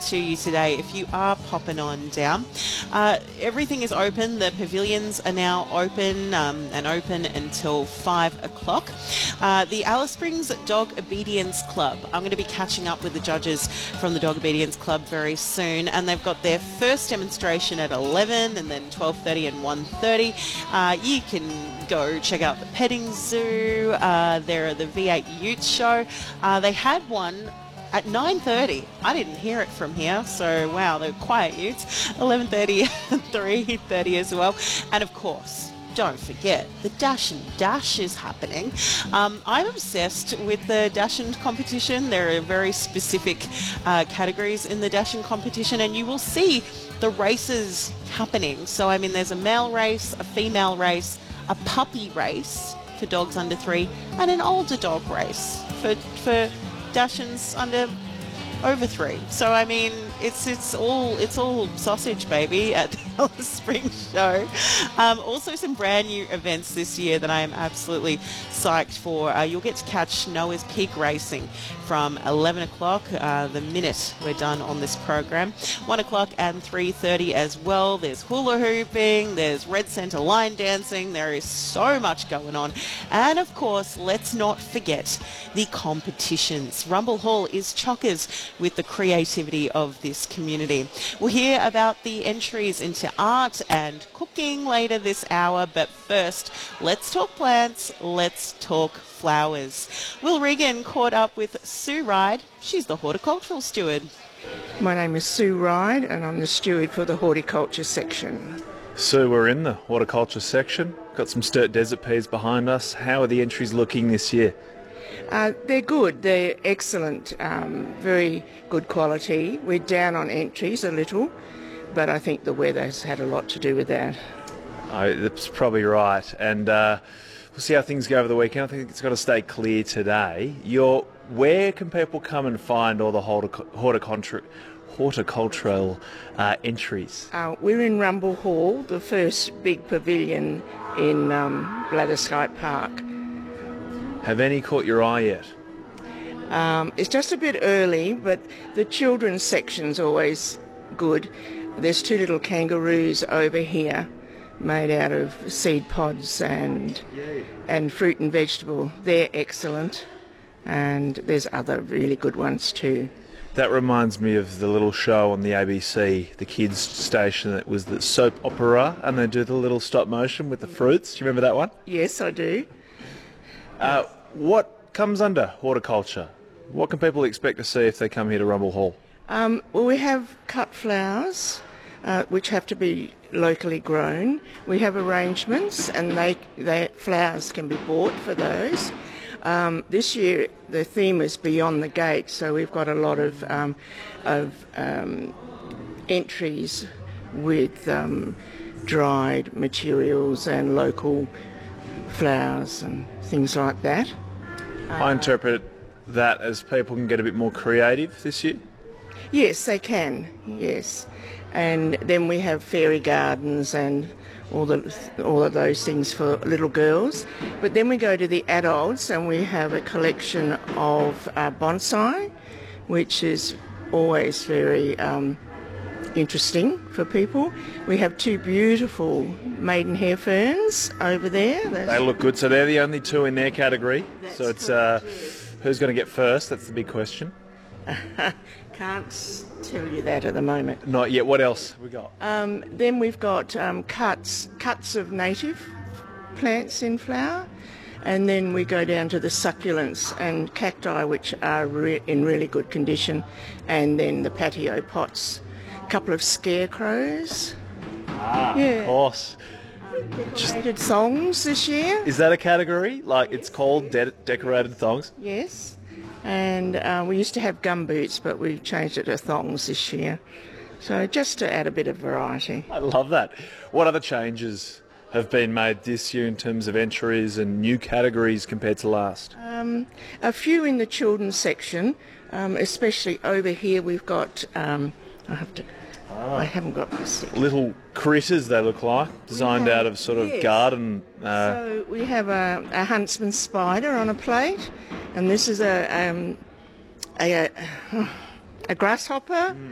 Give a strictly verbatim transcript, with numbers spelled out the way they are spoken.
to you today if you are popping on down. Uh, everything is open. The pavilions are now open um, and open until five o'clock. Uh, the Alice Springs Dog Obedience Club. I'm going to be catching up with the judges from the Dog Obedience Club very soon, and they've got their first demonstration at eleven and then twelve thirty and one thirty. Uh, you can go check out the petting zoo. Uh, there are the V eight Ute Show. Uh, they had one at nine thirty. I didn't hear it from here, so wow, they're quiet utes. eleven thirty and three thirty as well. And of course, don't forget, the Dash and Dash is happening. Um, I'm obsessed with the Dash and competition. There are very specific uh, categories in the Dash and competition, and you will see the races happening. So, I mean, there's a male race, a female race, a puppy race for dogs under three, and an older dog race for for Dachshunds under over three. So I mean, it's it's all it's all sausage, baby, at the Alice Springs show. Um, also, some brand new events this year that I am absolutely psyched for. Uh, you'll get to catch Noah's Peak Racing from eleven o'clock, uh, the minute we're done on this program. one o'clock and three thirty as well. There's hula hooping, there's red centre line dancing, there is so much going on. And of course, let's not forget the competitions. Rumble Hall is chockers with the creativity of this community. We'll hear about the entries into art and cooking later this hour, but first, let's talk plants, let's talk flowers. Will Regan caught up with Sue Ride. She's the horticultural steward. My name is Sue Ride and I'm the steward for the horticulture section. Sue, we're in the horticulture section. Got some Sturt Desert Peas behind us. How are the entries looking this year? Uh, they're good, they're excellent, um, very good quality. We're down on entries a little, but I think the weather's had a lot to do with that. Oh, that's probably right. And uh, we'll see how things go over the weekend. I think it's got to stay clear today. You're, where can people come and find all the hortic- horticulture, horticultural uh, entries? Uh, we're in Rumble Hall, the first big pavilion in um, Blatherskite Park. Have any caught your eye yet? Um, it's just a bit early, but the children's section's always good. There's two little kangaroos over here made out of seed pods and and fruit and vegetable. They're excellent, and there's other really good ones too. That reminds me of the little show on the A B C, the kids station, that was the soap opera, and they do the little stop motion with the fruits. Do you remember that one? Yes, I do. Uh, what comes under horticulture? What can people expect to see if they come here to Rumble Hall? Um, well, we have cut flowers, uh, which have to be locally grown. We have arrangements, and they, they flowers can be bought for those. Um, this year, the theme is Beyond the Gate, so we've got a lot of um, of um, entries with um, dried materials and local flowers and things like that. I interpret that as people can get a bit more creative this year. Yes, they can, yes. And then we have fairy gardens and all the all of those things for little girls. But then we go to the adults and we have a collection of uh, bonsai, which is always very um, interesting for people. We have two beautiful maidenhair ferns over there. That's They look good, so they're the only two in their category. That's So it's uh, who's going to get first? That's the big question. Can't tell you that at the moment. Not yet. What else have we got? Um, then we've got um, cuts, cuts of native plants in flower, and then we go down to the succulents and cacti, which are re- in really good condition, and then the patio pots. A couple of scarecrows. Ah, Yeah. of course. Decorated thongs this year. Is that a category? Like it's called de- decorated thongs? Yes. And uh, we used to have gum boots, but we've changed it to thongs this year. So just to add a bit of variety. I love that. What other changes have been made this year in terms of entries and new categories compared to last? Um, a few in the children's section, um, especially over here we've got, um, I have to, I haven't got this. Little critters they look like, designed have- out of sort of yes. garden. Uh, So we have a, a huntsman spider on a plate, and this is a um, a, a, a grasshopper.